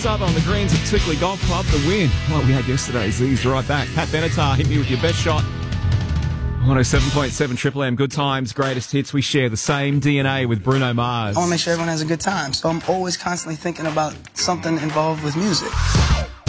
Up on the greens at Twickley Golf Club, the win. Well, we had yesterday's. Eased right back. Pat Benatar hit me with your best shot. 107.7 Triple M, good times, greatest hits. We share the same DNA with Bruno Mars. I want to make sure everyone has a good time, so I'm always constantly thinking about something involved with music.